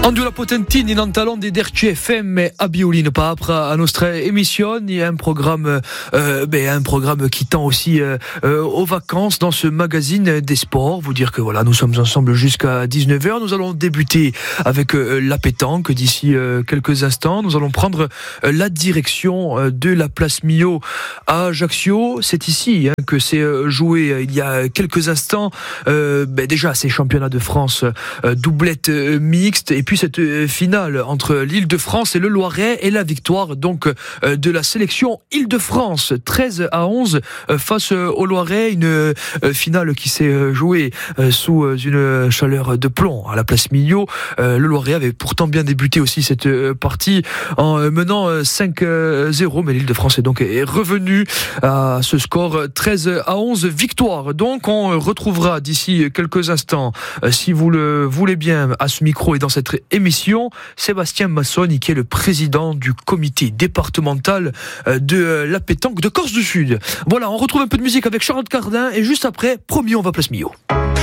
Quando la potentini non talon di RCFM a Biolino par rapport à notre émission, il y a un programme qui tend aussi aux vacances dans ce magazine des sports. Vous dire que voilà, nous sommes ensemble jusqu'à 19h. Nous allons débuter avec la pétanque d'ici quelques instants. Nous allons prendre la direction de la place Millau à Ajaccio. C'est ici que c'est joué il y a quelques instants. Déjà ces championnats de France doublette mixte et puis cette finale entre l'Île-de-France et le Loiret et la victoire donc de la sélection Île-de-France 13-11 face au Loiret, une finale qui s'est jouée sous une chaleur de plomb à la place Millau. Le Loiret avait pourtant bien débuté aussi cette partie en menant 5-0, mais l'Île-de-France est donc revenu à ce score 13-11 victoire. Donc on retrouvera d'ici quelques instants, si vous le voulez bien, à ce micro et dans cette émission, Sébastien Massoni, qui est le président du comité départemental de la pétanque de Corse du Sud. Voilà, on retrouve un peu de musique avec Charlotte Cardin et juste après, promis, on va place Millau.